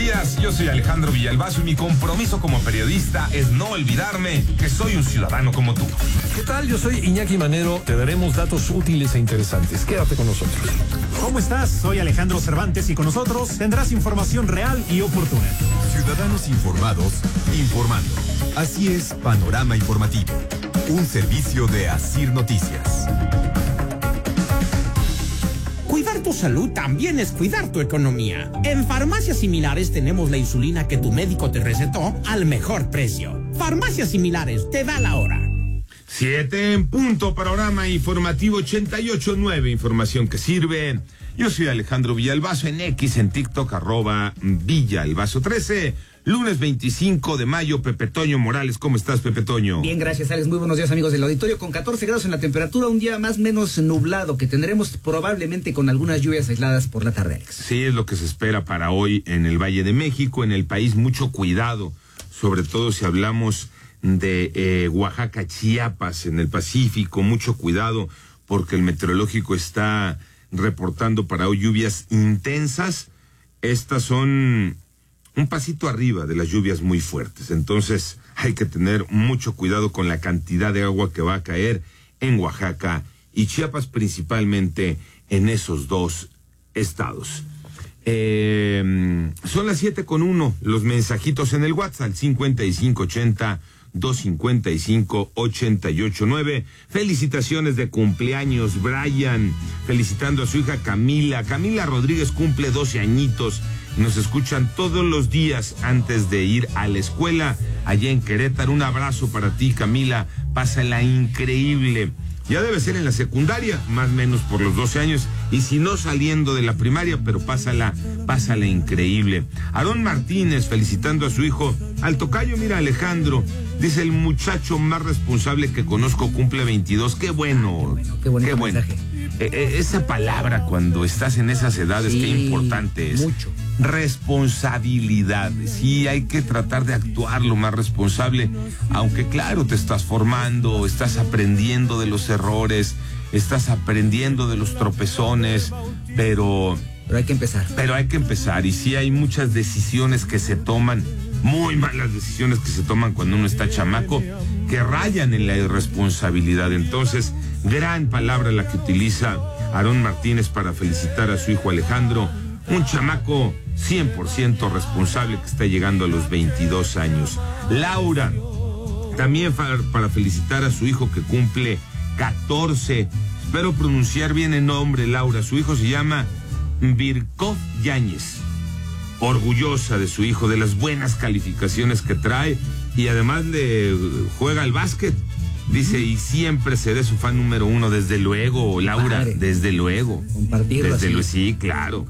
días, yo soy Alejandro Villalbazo y mi compromiso como periodista es no olvidarme que soy un ciudadano como tú. ¿Qué tal? Yo soy Iñaki Manero, te daremos datos útiles e interesantes. Quédate con nosotros. ¿Cómo estás? Soy Alejandro Cervantes y con nosotros tendrás información real y oportuna. Ciudadanos informados, informando. Así es Panorama Informativo, un servicio de Asir Noticias. Cuidar tu salud también es cuidar tu economía. En Farmacias Similares tenemos la insulina que tu médico te recetó al mejor precio. Farmacias Similares te da la hora. 7 en punto, Panorama Informativo 88.9, información que sirve. Yo soy Alejandro Villalbazo, en X, en TikTok, @Villalbazo13. Lunes 25 de mayo, Pepe Toño Morales. ¿Cómo estás, Pepe Toño? Bien, gracias, Alex. Muy buenos días, amigos del auditorio. Con 14 grados en la temperatura, un día más o menos nublado, que tendremos probablemente con algunas lluvias aisladas por la tarde, Alex. Sí, es lo que se espera para hoy en el Valle de México, en el país. Mucho cuidado, sobre todo si hablamos de Oaxaca, Chiapas, en el Pacífico. Mucho cuidado, porque el meteorológico está reportando para hoy lluvias intensas. Estas son un pasito arriba de las lluvias muy fuertes. Entonces hay que tener mucho cuidado con la cantidad de agua que va a caer en Oaxaca y Chiapas, principalmente en esos dos estados. Son las 7:01, los mensajitos en el WhatsApp, 5580-255-889. Felicitaciones de cumpleaños, Brian, felicitando a su hija Camila. Camila Rodríguez cumple 12 añitos. Nos escuchan todos los días antes de ir a la escuela allá en Querétaro. Un abrazo para ti, Camila. Pásala increíble. Ya debe ser en la secundaria, más o menos por los 12 años, y si no saliendo de la primaria, pero pásala increíble. Aarón Martínez felicitando a su hijo, al tocayo, mira, Alejandro, dice: el muchacho más responsable que conozco cumple 22, qué bueno. Qué bonito mensaje. Esa palabra cuando estás en esas edades, sí, qué importante es. Mucho. Responsabilidad. Sí, hay que tratar de actuar lo más responsable, aunque claro, te estás formando, estás aprendiendo de los errores, estás aprendiendo de los tropezones, pero hay que empezar. Y sí hay muchas decisiones que se toman, muy malas decisiones que se toman cuando uno está chamaco, que rayan en la irresponsabilidad. Entonces, gran palabra la que utiliza Aarón Martínez para felicitar a su hijo Alejandro, un chamaco 100% responsable que está llegando a los 22 años. Laura, también para felicitar a su hijo que cumple 14. Espero pronunciar bien el nombre, Laura. Su hijo se llama Virkov Yáñez. Orgullosa de su hijo, de las buenas calificaciones que trae, y además le juega al básquet. Dice, y siempre seré su fan número 1, desde luego, Laura, padre. Desde luego. Compartirlo así. Sí, claro.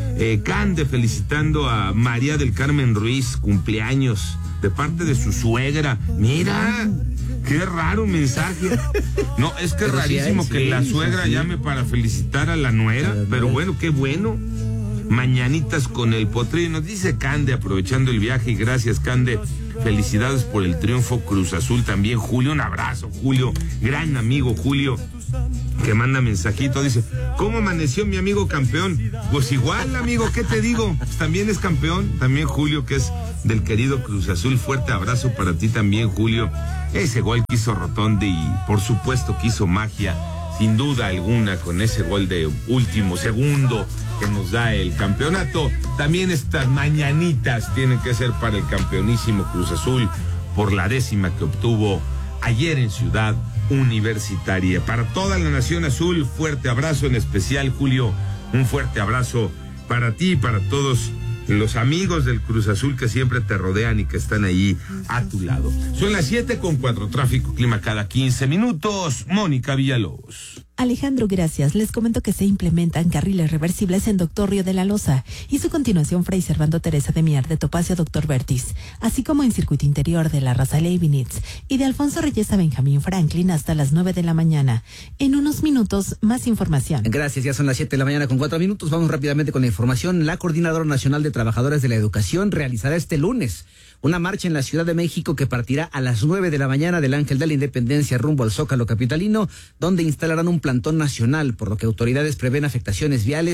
Cande felicitando a María del Carmen Ruiz, cumpleaños, de parte de su suegra. Mira, qué raro mensaje. No, es que es rarísimo que la suegra llame para felicitar a la nuera, pero bueno, qué bueno. Mañanitas con el potrillo, nos dice Cande, aprovechando el viaje, y gracias, Cande. Felicidades por el triunfo Cruz Azul también, Julio. Un abrazo, Julio, gran amigo Julio, que manda mensajito, dice: ¿cómo amaneció mi amigo campeón? Pues igual, amigo, ¿qué te digo? Pues también es campeón, también Julio, que es del querido Cruz Azul. Fuerte abrazo para ti también, Julio. Ese gol que hizo Rotondi, y por supuesto que hizo magia, sin duda alguna, con ese gol de último segundo que nos da el campeonato. También estas mañanitas tienen que ser para el campeonísimo Cruz Azul por la 10ª que obtuvo ayer en Ciudad Universitaria. Para toda la Nación Azul, fuerte abrazo, en especial, Julio, un fuerte abrazo para ti y para todos los amigos del Cruz Azul que siempre te rodean y que están ahí a tu lado. Son las 7:04, tráfico, clima cada 15 minutos. Mónica Villalobos. Alejandro, gracias. Les comento que se implementan carriles reversibles en Doctor Río de la Loza y su continuación Fray Servando Teresa de Mier de Topacio Doctor Vertis, así como en circuito interior de la Raza Leibniz y de Alfonso Reyes a Benjamín Franklin hasta las 9 de la mañana. En unos minutos, más información. Gracias, ya son las 7 de la mañana con 4 minutos. Vamos rápidamente con la información. La Coordinadora Nacional de Trabajadores de la Educación realizará este lunes una marcha en la Ciudad de México que partirá a las 9 de la mañana del Ángel de la Independencia rumbo al Zócalo capitalino, donde instalarán un plantón nacional, por lo que autoridades prevén afectaciones viales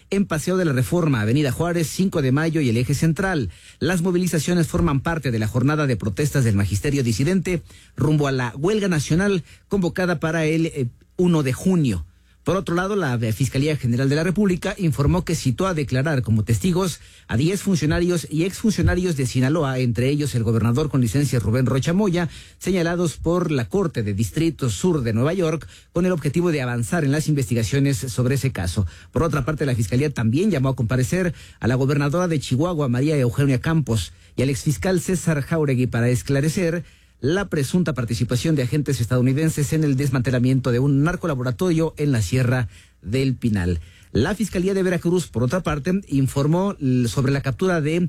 en Paseo de la Reforma, Avenida Juárez, 5 de Mayo y el Eje Central. Las movilizaciones forman parte de la jornada de protestas del magisterio disidente rumbo a la huelga nacional convocada para el 1 de junio. Por otro lado, la Fiscalía General de la República informó que citó a declarar como testigos a 10 funcionarios y exfuncionarios de Sinaloa, entre ellos el gobernador con licencia Rubén Rocha Moya, señalados por la Corte de Distrito Sur de Nueva York con el objetivo de avanzar en las investigaciones sobre ese caso. Por otra parte, la Fiscalía también llamó a comparecer a la gobernadora de Chihuahua, María Eugenia Campos, y al exfiscal César Jáuregui para esclarecer la presunta participación de agentes estadounidenses en el desmantelamiento de un narcolaboratorio en la Sierra del Pinal. La Fiscalía de Veracruz, por otra parte, informó sobre la captura de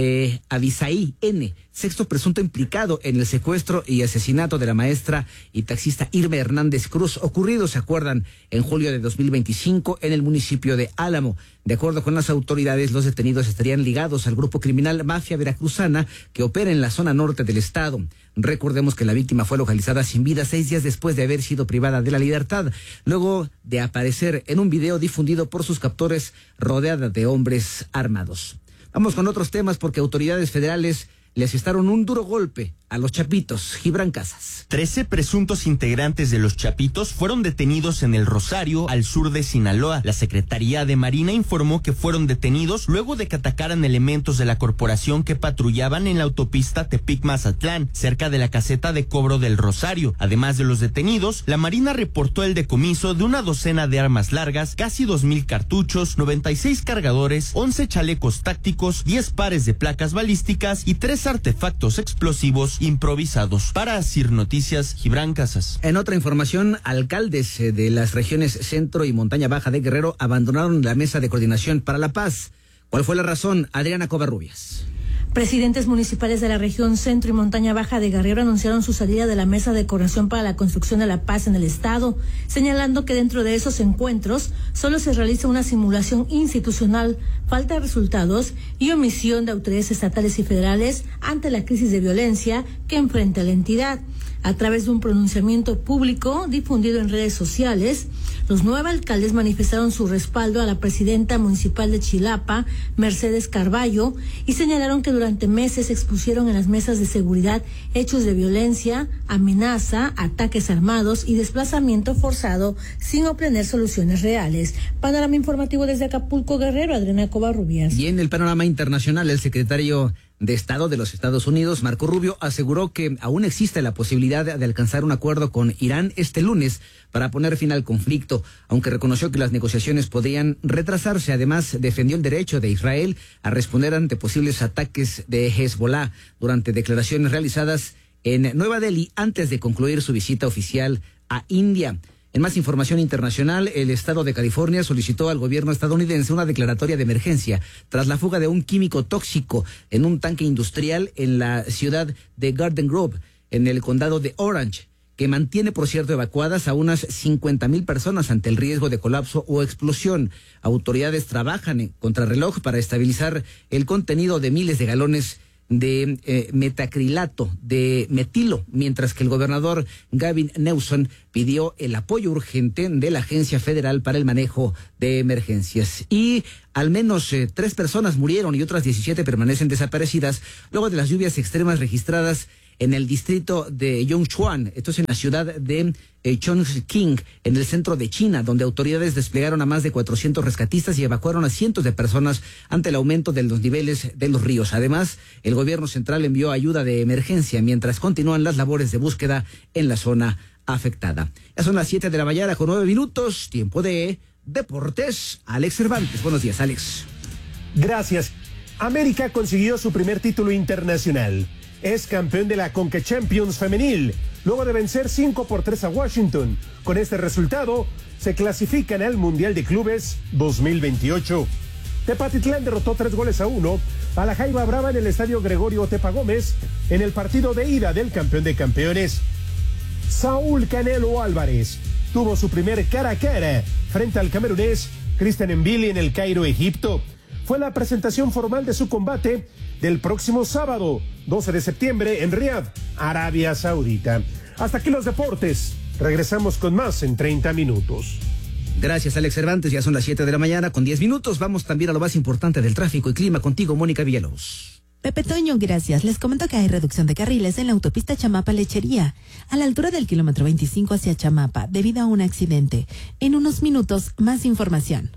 Abisaí N., sexto presunto implicado en el secuestro y asesinato de la maestra y taxista Irma Hernández Cruz, ocurrido, se acuerdan, en julio de 2025 en el municipio de Álamo. De acuerdo con las autoridades, los detenidos estarían ligados al grupo criminal Mafia Veracruzana que opera en la zona norte del estado. Recordemos que la víctima fue localizada sin vida 6 días después de haber sido privada de la libertad, luego de aparecer en un video difundido por sus captores rodeada de hombres armados. Vamos con otros temas porque autoridades federales le asestaron un duro golpe a los Chapitos. Gibran Casas. 13 presuntos integrantes de los Chapitos fueron detenidos en El Rosario, al sur de Sinaloa. La Secretaría de Marina informó que fueron detenidos luego de que atacaran elementos de la corporación que patrullaban en la autopista Tepic-Mazatlán, cerca de la caseta de cobro del Rosario. Además de los detenidos, la Marina reportó el decomiso de una docena de armas largas, casi 2,000 cartuchos, 96 cargadores, 11 chalecos tácticos, 10 pares de placas balísticas y 3 artefactos explosivos improvisados. Para Asir Noticias, Gibran Casas. En otra información, alcaldes de las regiones Centro y Montaña Baja de Guerrero abandonaron la Mesa de Coordinación para la Paz. ¿Cuál fue la razón? Adriana Covarrubias. Presidentes municipales de la región Centro y Montaña Baja de Guerrero anunciaron su salida de la Mesa de Coordinación para la Construcción de la Paz en el estado, señalando que dentro de esos encuentros solo se realiza una simulación institucional, falta de resultados y omisión de autoridades estatales y federales ante la crisis de violencia que enfrenta la entidad. A través de un pronunciamiento público difundido en redes sociales, los 9 alcaldes manifestaron su respaldo a la presidenta municipal de Chilapa, Mercedes Carballo, y señalaron que durante meses expusieron en las mesas de seguridad hechos de violencia, amenaza, ataques armados y desplazamiento forzado sin obtener soluciones reales. Panorama informativo desde Acapulco, Guerrero, Adriana Covarrubias. Y en el panorama internacional, el secretario de Estado de los Estados Unidos, Marco Rubio, aseguró que aún existe la posibilidad de alcanzar un acuerdo con Irán este lunes para poner fin al conflicto, aunque reconoció que las negociaciones podrían retrasarse. Además, defendió el derecho de Israel a responder ante posibles ataques de Hezbollah durante declaraciones realizadas en Nueva Delhi antes de concluir su visita oficial a India. En más información internacional, el estado de California solicitó al gobierno estadounidense una declaratoria de emergencia tras la fuga de un químico tóxico en un tanque industrial en la ciudad de Garden Grove, en el condado de Orange, que mantiene, por cierto, evacuadas a unas 50,000 personas ante el riesgo de colapso o explosión. Autoridades trabajan en contrarreloj para estabilizar el contenido de miles de galones de metacrilato de metilo, mientras que el gobernador Gavin Newsom pidió el apoyo urgente de la Agencia Federal para el Manejo de Emergencias. Y al menos 3 personas murieron y otras 17 permanecen desaparecidas luego de las lluvias extremas registradas en el distrito de Yongchuan, esto es en la ciudad de Chongqing, en el centro de China, donde autoridades desplegaron a más de 400 rescatistas y evacuaron a cientos de personas ante el aumento de los niveles de los ríos. Además, el gobierno central envió ayuda de emergencia mientras continúan las labores de búsqueda en la zona afectada. Ya son las 7 de la mañana con 9 minutos, tiempo de deportes. Alex Cervantes, buenos días, Alex. Gracias. América consiguió su primer título internacional. Es campeón de la Conca Champions femenil, luego de vencer 5-3 a Washington. Con este resultado, se clasifican al Mundial de Clubes 2028. Tepatitlán derrotó 3-1 a la Jaiba Brava en el estadio Gregorio Tepa Gómez en el partido de ida del campeón de campeones. Saúl Canelo Álvarez tuvo su primer cara a cara frente al camerunés Christian Mbili en el Cairo, Egipto. Fue la presentación formal de su combate del próximo sábado, 12 de septiembre, en Riad, Arabia Saudita. Hasta aquí los deportes. Regresamos con más en 30 minutos. Gracias, Alex Cervantes. Ya son las 7 de la mañana con 10 minutos. Vamos también a lo más importante del tráfico y clima contigo, Mónica Villalobos. Pepe Toño, gracias. Les comento que hay reducción de carriles en la autopista Chamapa-Lechería, a la altura del kilómetro 25 hacia Chamapa, debido a un accidente. En unos minutos, más información.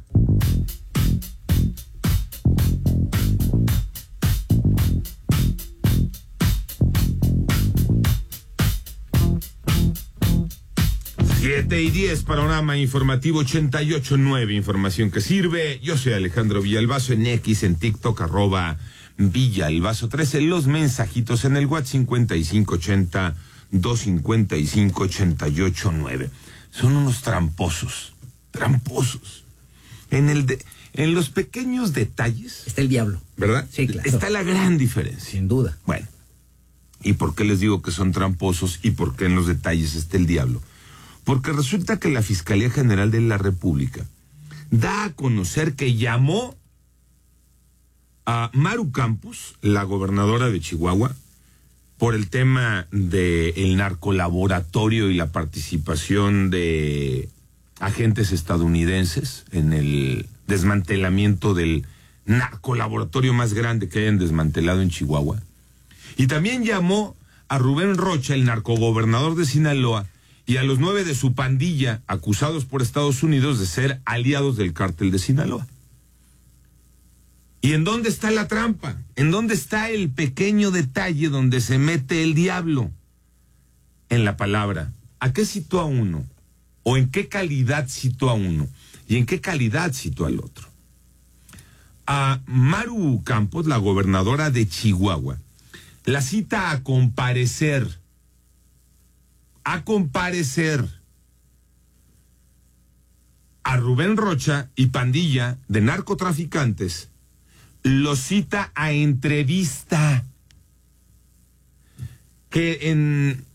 Siete y 10, panorama informativo 88.9, información que sirve. Yo soy Alejandro Villalbazo, en X, en TikTok, @Villalbazo13, los mensajitos en el WhatsApp 5580-255-88.9. Son unos tramposos. En los pequeños detalles está el diablo, ¿verdad? Sí, claro. Está la gran diferencia. Sin duda. Bueno, ¿y por qué les digo que son tramposos y por qué en los detalles está el diablo? Porque resulta que la Fiscalía General de la República da a conocer que llamó a Maru Campos, la gobernadora de Chihuahua, por el tema del narcolaboratorio y la participación de agentes estadounidenses en el desmantelamiento del narcolaboratorio más grande que hayan desmantelado en Chihuahua. Y también llamó a Rubén Rocha, el narcogobernador de Sinaloa, y a los 9 de su pandilla acusados por Estados Unidos de ser aliados del cártel de Sinaloa. ¿Y en dónde está la trampa? ¿En dónde está el pequeño detalle donde se mete el diablo? En la palabra. ¿A qué citó a uno? ¿O en qué calidad citó a uno? ¿Y en qué calidad citó al otro? A Maru Campos, la gobernadora de Chihuahua, la cita a comparecer a Rubén Rocha y pandilla de narcotraficantes, lo cita a entrevista, que en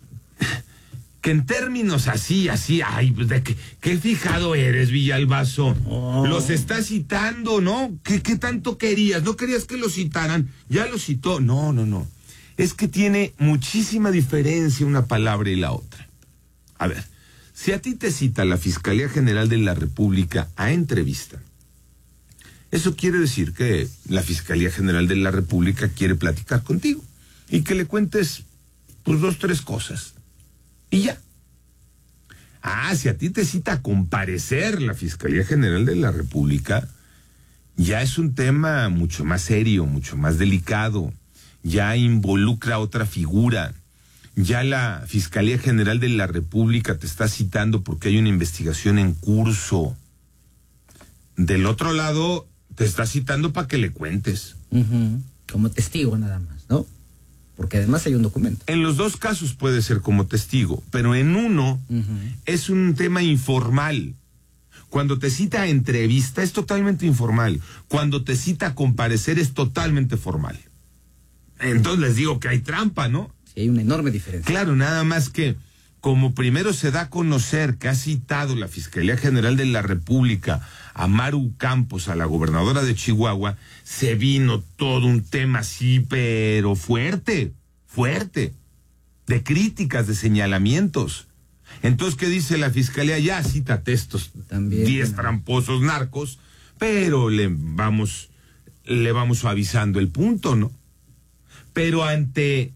términos así, ay, pues qué fijado eres, Villalbazo. Oh. Los está citando, ¿no? ¿Qué tanto querías? ¿No querías que lo citaran? Ya lo citó. No. Es que tiene muchísima diferencia una palabra y la otra. A ver, si a ti te cita la Fiscalía General de la República a entrevista, eso quiere decir que la Fiscalía General de la República quiere platicar contigo y que le cuentes, pues, 2, 3 cosas. Y ya. Si a ti te cita a comparecer la Fiscalía General de la República, ya es un tema mucho más serio, mucho más delicado. Ya involucra a otra figura. Ya la Fiscalía General de la República te está citando porque hay una investigación en curso. Del otro lado, te está citando para que le cuentes. Como testigo nada más, ¿no? Porque además hay un documento. En los dos casos puede ser como testigo, pero en uno es un tema informal. Cuando te cita a entrevista es totalmente informal. Cuando te cita a comparecer es totalmente formal. Entonces les digo que hay trampa, ¿no? Sí, hay una enorme diferencia. Claro, nada más que como primero se da a conocer que ha citado la Fiscalía General de la República a Maru Campos, a la gobernadora de Chihuahua, se vino todo un tema así, pero fuerte, de críticas, de señalamientos. Entonces, ¿qué dice la Fiscalía? Ya cítate estos 10 tramposos narcos, pero le vamos suavizando el punto, ¿no? Pero ante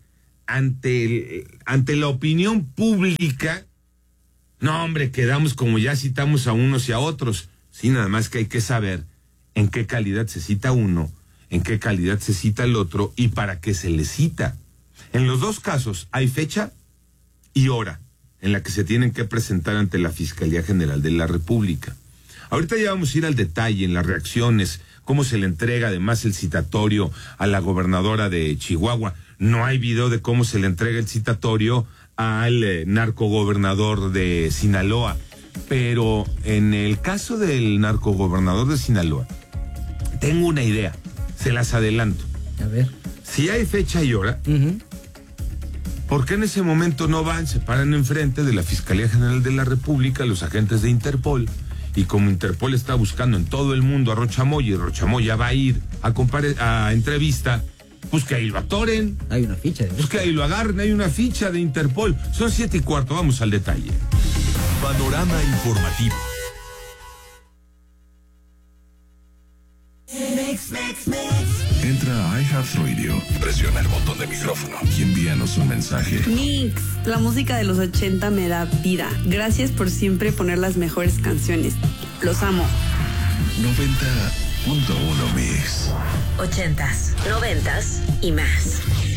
la opinión pública, no, hombre, quedamos como ya citamos a unos y a otros. Sí, nada más que hay que saber en qué calidad se cita uno, en qué calidad se cita el otro y para qué se le cita. En los dos casos hay fecha y hora en la que se tienen que presentar ante la Fiscalía General de la República. Ahorita ya vamos a ir al detalle en las reacciones, cómo se le entrega además el citatorio a la gobernadora de Chihuahua. No hay video de cómo se le entrega el citatorio al narcogobernador de Sinaloa. Pero en el caso del narcogobernador de Sinaloa, tengo una idea, se las adelanto. A ver. Si hay fecha y hora, ¿por qué en ese momento no se paran enfrente de la Fiscalía General de la República los agentes de Interpol? Y como Interpol está buscando en todo el mundo a Rocha Moya y Rocha Moya va a ir a entrevista, pues que ahí lo atoren. Hay una ficha. Pues que ahí lo agarren, hay una ficha de Interpol. Son 7:15, vamos al detalle. Panorama informativo. Iheart Radio. Presiona el botón de micrófono y envíanos un mensaje. Mix, la música de los 80 me da vida. Gracias por siempre poner las mejores canciones. Los amo. 90.1 Mix. 80s, 90s y más.